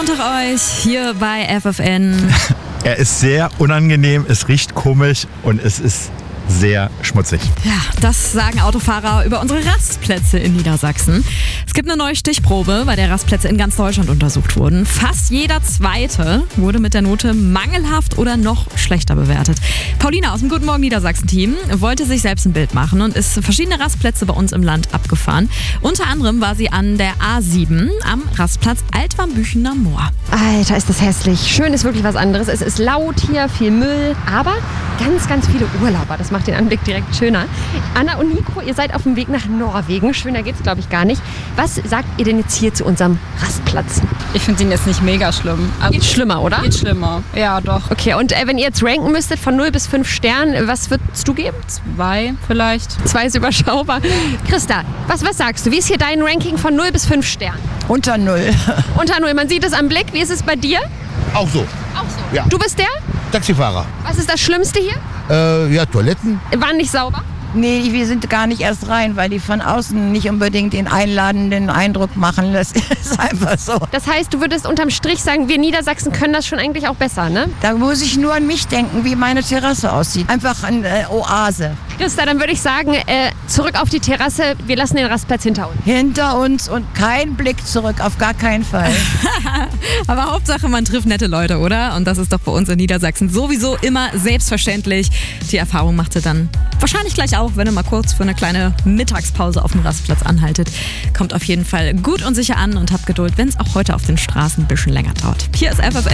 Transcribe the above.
Sonntag euch hier bei FFN. Er ist sehr unangenehm, es riecht komisch und es ist sehr schmutzig. Ja, das sagen Autofahrer über unsere Rastplätze in Niedersachsen. Es gibt eine neue Stichprobe, bei der Rastplätze in ganz Deutschland untersucht wurden. Fast jeder zweite wurde mit der Note mangelhaft oder noch schlechter bewertet. Paulina aus dem Guten Morgen Niedersachsen-Team wollte sich selbst ein Bild machen und ist verschiedene Rastplätze bei uns im Land abgefahren. Unter anderem war sie an der A7 am Rastplatz Altwarmbüchener Moor. Alter, ist das hässlich. Schön ist wirklich was anderes. Es ist laut hier, viel Müll, aber ganz, ganz viele Urlauber. Das macht den Anblick direkt schöner. Anna und Nico, ihr seid auf dem Weg nach Norwegen. Schöner geht's, glaube ich, gar nicht. Was sagt ihr denn jetzt hier zu unserem Rastplatz? Ich finde ihn jetzt nicht mega schlimm. Also, Geht schlimmer, oder? Geht schlimmer, ja doch. Okay, und wenn ihr jetzt ranken müsstet von 0 bis 5 Sternen, was würdest du geben? 2 vielleicht. 2 ist überschaubar. Christa, was sagst du? Wie ist hier dein Ranking von 0 bis 5 Sternen? Unter 0. Unter 0, man sieht es am Blick. Wie ist es bei dir? Auch so. Auch so. Ja. Du bist der? Taxifahrer. Was ist das Schlimmste hier? Ja, Toiletten. Waren nicht sauber? Nee, wir sind gar nicht erst rein, weil die von außen nicht unbedingt den einladenden Eindruck machen. Das ist einfach so. Das heißt, du würdest unterm Strich sagen, wir Niedersachsen können das schon eigentlich auch besser, ne? Da muss ich nur an mich denken, wie meine Terrasse aussieht. Einfach eine Oase. Christa, dann würde ich sagen, zurück auf die Terrasse. Wir lassen den Rastplatz hinter uns. Hinter uns und kein Blick zurück, auf gar keinen Fall. Aber Hauptsache, man trifft nette Leute, oder? Und das ist doch bei uns in Niedersachsen sowieso immer selbstverständlich. Die Erfahrung macht ihr dann wahrscheinlich gleich auch, wenn ihr mal kurz für eine kleine Mittagspause auf dem Rastplatz anhaltet. Kommt auf jeden Fall gut und sicher an und habt Geduld, wenn es auch heute auf den Straßen ein bisschen länger dauert. Hier ist FFN.